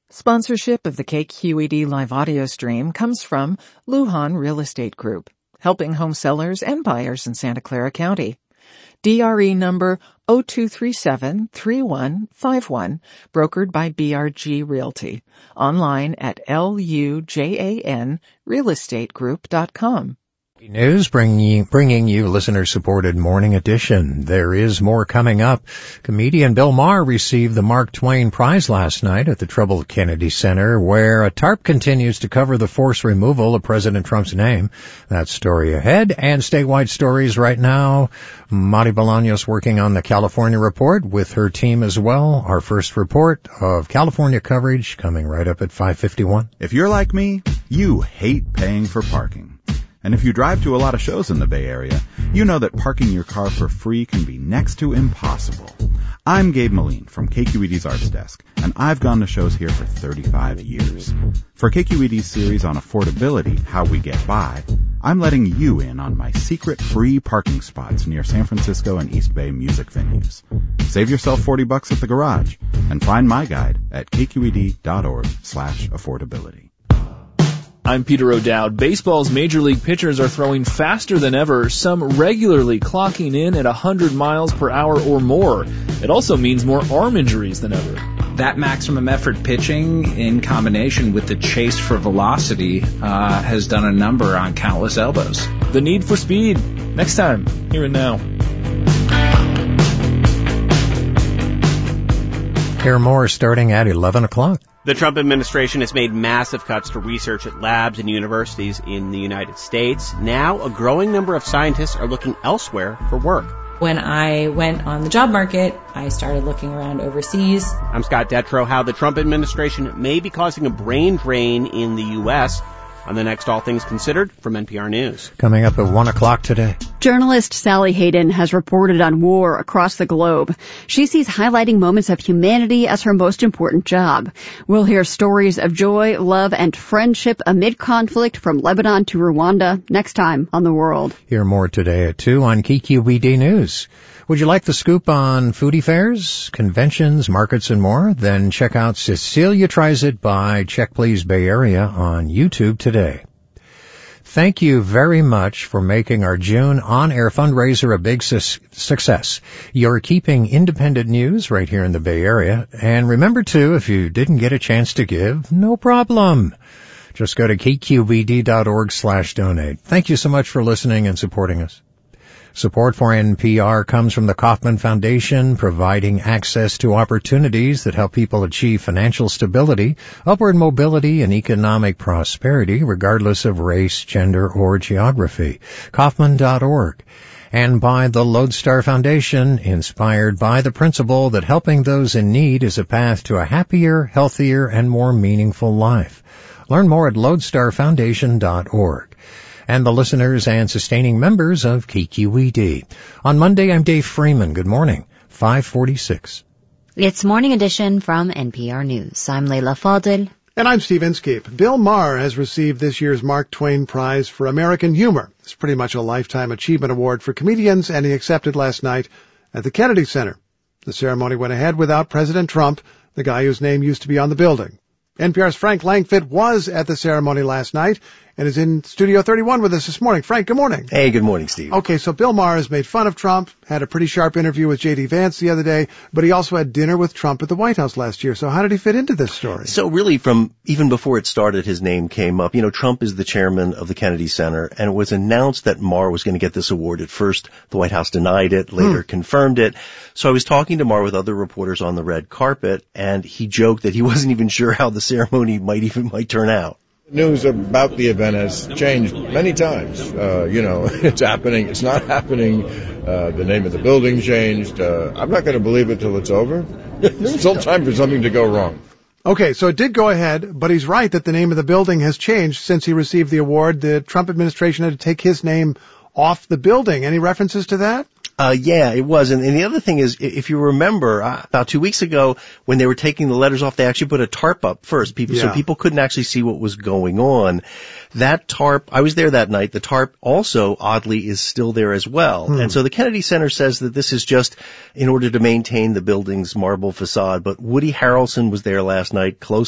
Sponsorship of the KQED live audio stream comes from Lujan Real Estate Group, helping home sellers and buyers in Santa Clara County. DRE number 02373151, brokered by BRG Realty. Online at lujanrealestategroup.com. News bringing you listener-supported Morning Edition. There is more coming up. Comedian Bill Maher received the Mark Twain Prize last night at the troubled Kennedy Center, where a tarp continues to cover the forced removal of President Trump's name. That story ahead, and statewide stories right now. Mari Bolaños working on the California report with her team as well. Our first report of California coverage coming right up at 5:51. If you're like me, you hate paying for parking. And if you drive to a lot of shows in the Bay Area, you know that parking your car for free can be next to impossible. I'm Gabe Moline from KQED's Arts Desk, and I've gone to shows here for 35 years. For KQED's series on affordability, How We Get By, I'm letting you in on my secret free parking spots near San Francisco and East Bay music venues. Save yourself $40 at the garage, and find my guide at kqed.org/affordability. I'm Peter O'Dowd. Baseball's major league pitchers are throwing faster than ever, some regularly clocking in at 100 miles per hour or more. It also means more arm injuries than ever. That maximum effort pitching in combination with the chase for velocity has done a number on countless elbows. The need for speed. Next time, here and now. Hear more starting at 11 o'clock. The Trump administration has made massive cuts to research at labs and universities in the United States. Now, a growing number of scientists are looking elsewhere for work. When I went on the job market, I started looking around overseas. I'm Scott Detrow. How the Trump administration may be causing a brain drain in the U.S. on the next All Things Considered from NPR News. Coming up at 1 o'clock today. Journalist Sally Hayden has reported on war across the globe. She sees highlighting moments of humanity as her most important job. We'll hear stories of joy, love, and friendship amid conflict from Lebanon to Rwanda next time on The World. Hear more today at 2 on KQED News. Would you like the scoop on foodie fairs, conventions, markets, and more? Then check out Cecilia Tries It by Check Please Bay Area on YouTube today. Thank you very much for making our June on-air fundraiser a big success. You're keeping independent news right here in the Bay Area. And remember, too, if you didn't get a chance to give, no problem. Just go to kqed.org/donate. Thank you so much for listening and supporting us. Support for NPR comes from the Kauffman Foundation, providing access to opportunities that help people achieve financial stability, upward mobility, and economic prosperity, regardless of race, gender, or geography. Kauffman.org. And by the Lodestar Foundation, inspired by the principle that helping those in need is a path to a happier, healthier, and more meaningful life. Learn more at lodestarfoundation.org. And the listeners and sustaining members of KQED. On Monday, I'm Dave Freeman. Good morning. 5:46. It's Morning Edition from NPR News. I'm Leila Fadel. And I'm Steve Inskeep. Bill Maher has received this year's Mark Twain Prize for American Humor. It's pretty much a Lifetime Achievement Award for comedians, and he accepted last night at the Kennedy Center. The ceremony went ahead without President Trump, the guy whose name used to be on the building. NPR's Frank Langfitt was at the ceremony last night and is in Studio 31 with us this morning. Frank, good morning. Hey, good morning, Steve. Okay, so Bill Maher has made fun of Trump, had a pretty sharp interview with J.D. Vance the other day, but he also had dinner with Trump at the White House last year. So how did he fit into this story? So really, from even before it started, his name came up. You know, Trump is the chairman of the Kennedy Center, and it was announced that Maher was going to get this award. At first, the White House denied it, later confirmed it. So I was talking to Maher with other reporters on the red carpet, and he joked that he wasn't even sure how the ceremony might turn out. News about the event has changed many times. It's happening, it's not happening. The name of the building changed. I'm not going to believe it till it's over. There's still time for something to go wrong. Okay, so it did go ahead, but he's right that the name of the building has changed since he received the award. The Trump administration had to take his name off the building. Any references to that? Yeah, it was. And the other thing is, if you remember, about 2 weeks ago, when they were taking the letters off, they actually put a tarp up first, so people couldn't actually see what was going on. That tarp, I was there that night, the tarp also, oddly, is still there as well. And so the Kennedy Center says that this is just in order to maintain the building's marble facade, but Woody Harrelson was there last night, close